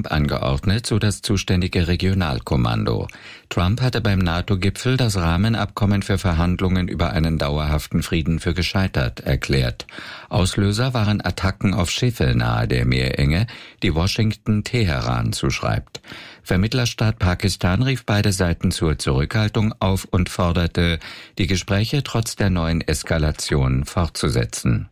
Trump angeordnet, so das zuständige Regionalkommando. Trump hatte beim NATO-Gipfel das Rahmenabkommen für Verhandlungen über einen dauerhaften Frieden für gescheitert erklärt. Auslöser waren Attacken auf Schiffe nahe der Meerenge, die Washington Teheran zuschreibt. Vermittlerstaat Pakistan rief beide Seiten zur Zurückhaltung auf und forderte, die Gespräche trotz der neuen Eskalation fortzusetzen.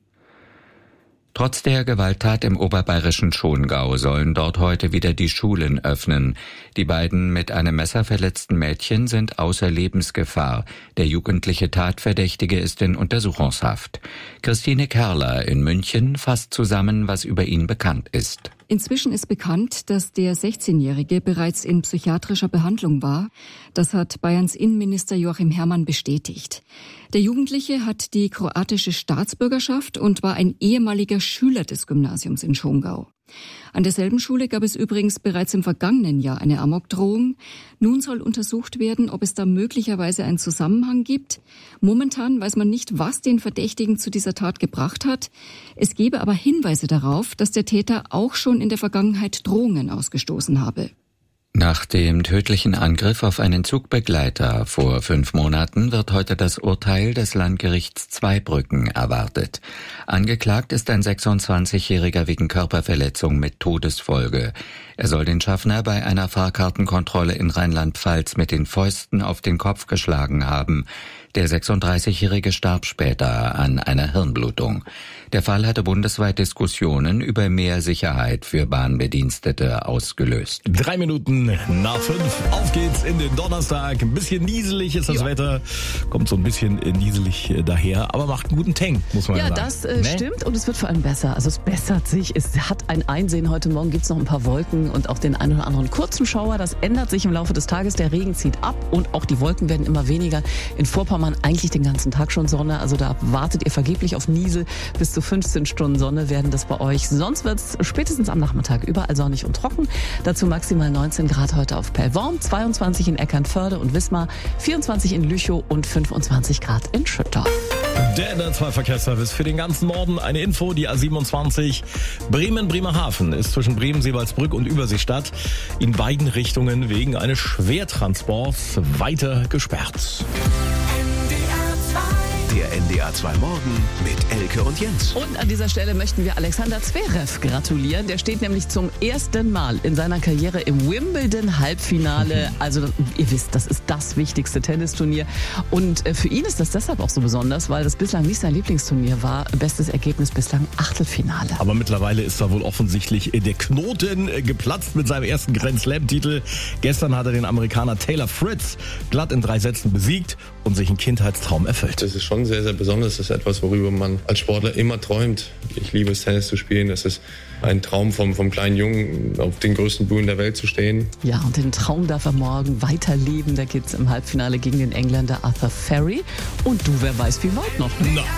Trotz der Gewalttat im oberbayerischen Schongau sollen dort heute wieder die Schulen öffnen. Die beiden mit einem Messer verletzten Mädchen sind außer Lebensgefahr. Der jugendliche Tatverdächtige ist in Untersuchungshaft. Christine Kerler in München fasst zusammen, was über ihn bekannt ist. Inzwischen ist bekannt, dass der 16-Jährige bereits in psychiatrischer Behandlung war. Das hat Bayerns Innenminister Joachim Herrmann bestätigt. Der Jugendliche hat die kroatische Staatsbürgerschaft und war ein ehemaliger Schüler des Gymnasiums in Schongau. An derselben Schule gab es übrigens bereits im vergangenen Jahr eine Amokdrohung. Nun soll untersucht werden, ob es da möglicherweise einen Zusammenhang gibt. Momentan weiß man nicht, was den Verdächtigen zu dieser Tat gebracht hat. Es gebe aber Hinweise darauf, dass der Täter auch schon in der Vergangenheit Drohungen ausgestoßen habe. Nach dem tödlichen Angriff auf einen Zugbegleiter vor 5 Monaten wird heute das Urteil des Landgerichts Zweibrücken erwartet. Angeklagt ist ein 26-Jähriger wegen Körperverletzung mit Todesfolge. Er soll den Schaffner bei einer Fahrkartenkontrolle in Rheinland-Pfalz mit den Fäusten auf den Kopf geschlagen haben. Der 36-Jährige starb später an einer Hirnblutung. Der Fall hatte bundesweit Diskussionen über mehr Sicherheit für Bahnbedienstete ausgelöst. 3 Minuten nach 5. Auf geht's in den Donnerstag. Ein bisschen nieselig ist das Wetter. Kommt so ein bisschen nieselig daher, aber macht einen guten Tank, muss man sagen. Ja, das stimmt und es wird vor allem besser. Also es bessert sich. Es hat ein Einsehen. Heute Morgen gibt's noch ein paar Wolken und auch den einen oder anderen kurzen Schauer. Das ändert sich im Laufe des Tages. Der Regen zieht ab und auch die Wolken werden immer weniger. In Vorpommern eigentlich den ganzen Tag schon Sonne. Also da wartet ihr vergeblich auf Niesel. Bis zu 15 Stunden Sonne werden das bei euch. Sonst wird's spätestens am Nachmittag überall sonnig und trocken. Dazu maximal 19 Grad heute auf Pellworm, 22 in Eckernförde und Wismar, 24 in Lüchow und 25 Grad in Schüttorf. Der NDR2-Verkehrsservice für den ganzen Norden. Eine Info, die A27 Bremen-Bremerhaven ist zwischen Bremen-Seewaldsbrück und Überseestadt in beiden Richtungen wegen eines Schwertransports weiter gesperrt. Der NDR2 Morgen mit Elke und Jens. Und an dieser Stelle möchten wir Alexander Zverev gratulieren. Der steht nämlich zum ersten Mal in seiner Karriere im Wimbledon-Halbfinale. Also ihr wisst, das ist das wichtigste Tennisturnier. Und für ihn ist das deshalb auch so besonders, weil das bislang nicht sein Lieblingsturnier war. Bestes Ergebnis bislang Achtelfinale. Aber mittlerweile ist da wohl offensichtlich der Knoten geplatzt mit seinem ersten Grand Slam-Titel. Gestern hat er den Amerikaner Taylor Fritz glatt in 3 Sätzen besiegt und sich einen Kindheitstraum erfüllt. Das ist schon sehr, sehr besonders. Das ist etwas, worüber man als Sportler immer träumt. Ich liebe es, Tennis zu spielen. Das ist ein Traum vom kleinen Jungen, auf den größten Bühnen der Welt zu stehen. Ja, und den Traum darf er morgen weiterleben. Da geht's im Halbfinale gegen den Engländer Arthur Ferry. Und du, wer weiß, wie weit noch.